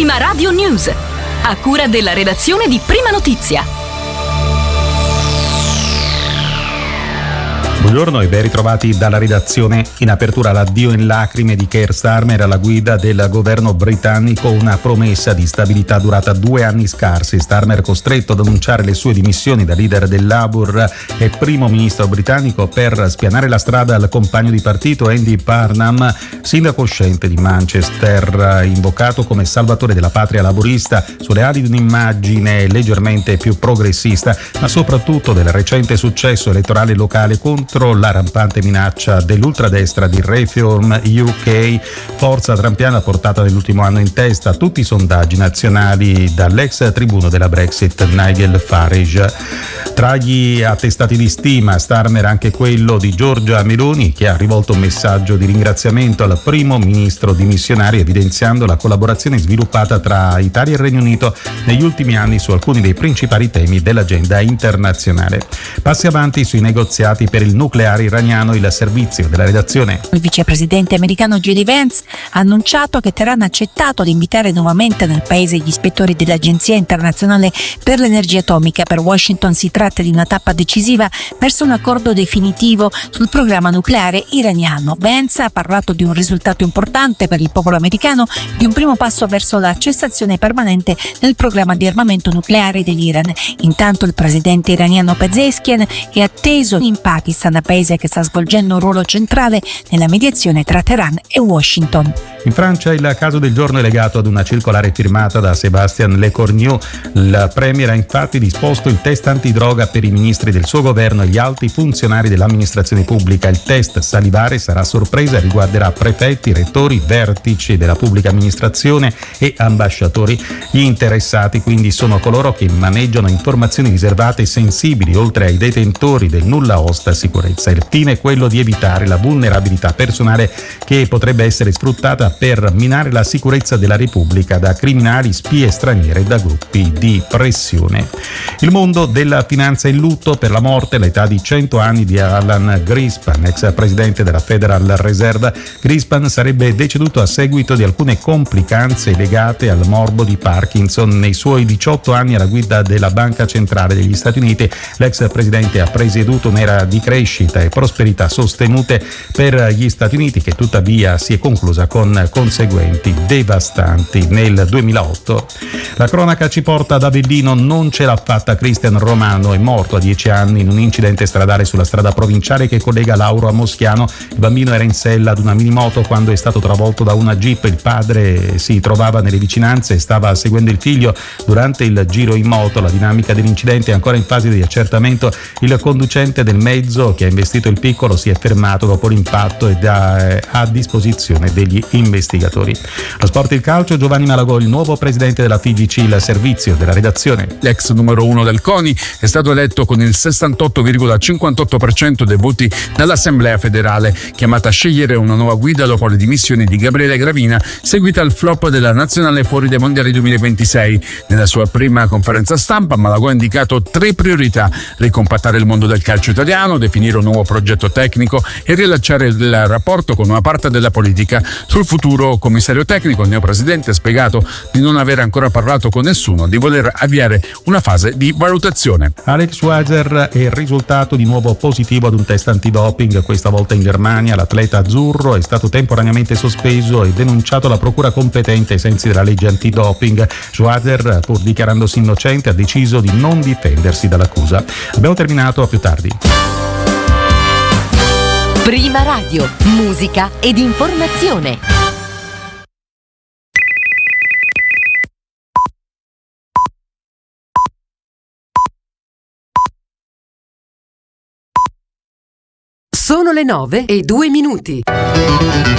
Prima Radio News, a cura della redazione di Prima Notizia. Buongiorno e ben ritrovati dalla redazione. In apertura l'addio in lacrime di Keir Starmer alla guida del governo britannico, una promessa di stabilità durata 2 anni scarsi. Starmer costretto ad annunciare le sue dimissioni da leader del Labour e primo ministro britannico per spianare la strada al compagno di partito Andy Burnham, sindaco uscente di Manchester, invocato come salvatore della patria laburista sulle ali di un'immagine leggermente più progressista, ma soprattutto del recente successo elettorale locale contro la rampante minaccia dell'ultradestra di Reform UK, forza trampiana portata nell'ultimo anno in testa a tutti i sondaggi nazionali dall'ex tribuno della Brexit Nigel Farage. Tra gli attestati di stima, Starmer anche quello di Giorgia Meloni, che ha rivolto un messaggio di ringraziamento al primo ministro dimissionario, evidenziando la collaborazione sviluppata tra Italia e Regno Unito negli ultimi anni su alcuni dei principali temi dell'agenda internazionale. Passi avanti sui negoziati per il nucleare iraniano, il servizio della redazione. Il vicepresidente americano J.D. Vance ha annunciato che Teheran ha accettato di invitare nuovamente nel paese gli ispettori dell'Agenzia internazionale per l'energia atomica. Per Washington si tratta di una tappa decisiva verso un accordo definitivo sul programma nucleare iraniano. Vance ha parlato di un risultato importante per il popolo americano, di un primo passo verso la cessazione permanente nel programma di armamento nucleare dell'Iran. Intanto il presidente iraniano Pezeshkian è atteso in Pakistan, paese che sta svolgendo un ruolo centrale nella mediazione tra Teheran e Washington. In Francia il caso del giorno è legato ad una circolare firmata da Sébastien Lecornu. Il premier ha infatti disposto il test antidroga per i ministri del suo governo e gli alti funzionari dell'amministrazione pubblica. Il test salivare sarà sorpresa e riguarderà prefetti, rettori, vertici della pubblica amministrazione e ambasciatori. Gli interessati quindi sono coloro che maneggiano informazioni riservate e sensibili, oltre ai detentori del nulla osta sicurezza. Il fine è quello di evitare la vulnerabilità personale che potrebbe essere sfruttata per minare la sicurezza della Repubblica da criminali, spie straniere e da gruppi di pressione. Il mondo della finanza in lutto per la morte all'età di 100 anni di Alan Greenspan, ex presidente della Federal Reserve. Greenspan sarebbe deceduto a seguito di alcune complicanze legate al morbo di Parkinson. Nei suoi 18 anni alla guida della Banca Centrale degli Stati Uniti, l'ex presidente ha presieduto un'era di crescita e prosperità sostenute per gli Stati Uniti, che tuttavia si è conclusa con conseguenti devastanti nel 2008. La cronaca ci porta ad Avellino. Non ce l'ha fatta Cristian Romano, è morto a 10 anni in un incidente stradale sulla strada provinciale che collega Lauro a Moschiano. Il bambino era in sella ad una minimoto quando è stato travolto da una jeep. Il padre si trovava nelle vicinanze e stava seguendo il figlio durante il giro in moto. La dinamica dell'incidente è ancora in fase di accertamento. Il conducente del mezzo che ha investito il piccolo si è fermato dopo l'impatto ed è a disposizione degli investigatori. Lo sport e il calcio, Giovanni Malagò, il nuovo presidente della FIGC, il servizio della redazione. L'ex numero 1 del CONI è stato eletto con il 68,58% dei voti dall'Assemblea federale, chiamata a scegliere una nuova guida dopo le dimissioni di Gabriele Gravina, seguita al flop della nazionale fuori dai mondiali 2026. Nella sua prima conferenza stampa Malagò ha indicato 3 priorità: ricompattare il mondo del calcio italiano, definire un nuovo progetto tecnico e rilanciare il rapporto con una parte della politica. Sul futuro commissario tecnico, il neopresidente ha spiegato di non aver ancora parlato con nessuno, di voler avviare una fase di valutazione. Alex Schwager è il risultato di nuovo positivo ad un test antidoping, questa volta in Germania. L'atleta azzurro è stato temporaneamente sospeso e denunciato alla procura competente ai sensi della legge antidoping. Schwager, pur dichiarandosi innocente, ha deciso di non difendersi dall'accusa. Abbiamo terminato, a più tardi. Prima Radio, musica ed informazione. Sono le 9:02.